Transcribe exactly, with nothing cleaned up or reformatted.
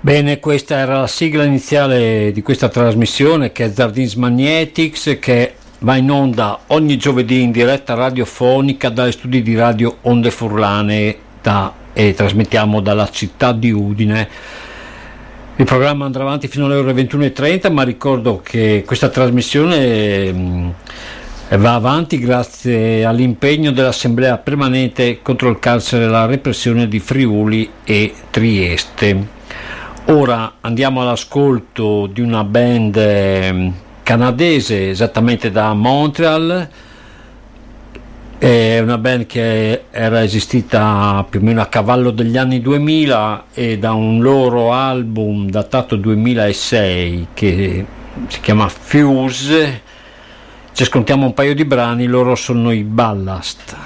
Bene, questa era la sigla iniziale di questa trasmissione, che è Zardins Magnetics, che va in onda ogni giovedì in diretta radiofonica dagli studi di Radio Onde Furlane da, e trasmettiamo dalla città di Udine. Il programma andrà avanti fino alle ore ventuno e trenta, ma ricordo che questa trasmissione mh, va avanti grazie all'impegno dell'Assemblea Permanente contro il carcere e la repressione di Friuli e Trieste. Ora andiamo all'ascolto di una band canadese, esattamente da Montreal. È una band che era esistita più o meno a cavallo degli anni duemila, e da un loro album datato duemilasei che si chiama Fuse ci ascoltiamo un paio di brani. Loro sono i Ballast.